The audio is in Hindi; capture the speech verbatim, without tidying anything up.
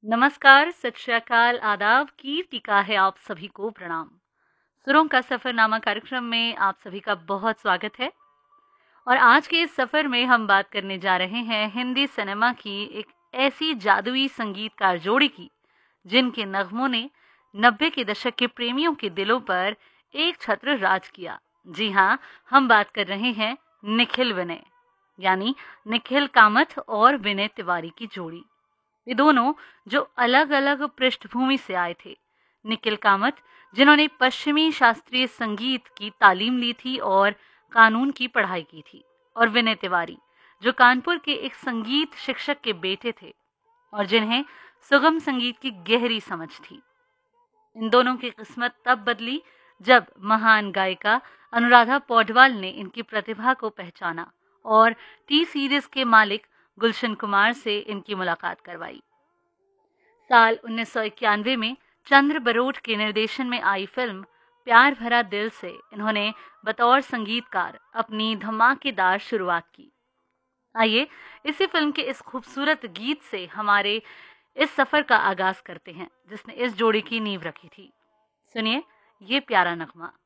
नमस्कार, सत श्री अकाल, आदाब, कीर्तिका है आप सभी को प्रणाम। सुरों का सफरनामा कार्यक्रम में आप सभी का बहुत स्वागत है। और आज के इस सफर में हम बात करने जा रहे हैं हिंदी सिनेमा की एक ऐसी जादुई संगीतकार जोड़ी की जिनके नगमों ने नब्बे के दशक के प्रेमियों के दिलों पर एक छत्र राज किया। जी हाँ, हम बात कर रहे हैं निखिल विनय यानी निखिल कामत और विनय तिवारी की जोड़ी। ये दोनों जो अलग अलग पृष्ठभूमि से आए थे। निखिल कामत जिन्होंने पश्चिमी शास्त्रीय संगीत की तालीम ली थी और कानून की पढ़ाई की थी, और विनय तिवारी जो कानपुर के एक संगीत शिक्षक के बेटे थे और जिन्हें सुगम संगीत की गहरी समझ थी। इन दोनों की किस्मत तब बदली जब महान गायिका अनुराधा पौडवाल ने इनकी प्रतिभा को पहचाना और टी सीरीज के मालिक गुलशन कुमार से इनकी मुलाकात करवाई। साल उन्नीस सौ इक्यानवे में चंद्र बरोट के निर्देशन में आई फिल्म प्यार भरा दिल से इन्होंने बतौर संगीतकार अपनी धमाकेदार शुरुआत की। आइए इसी फिल्म के इस खूबसूरत गीत से हमारे इस सफर का आगाज करते हैं जिसने इस जोड़ी की नींव रखी थी। सुनिए ये प्यारा नगमा।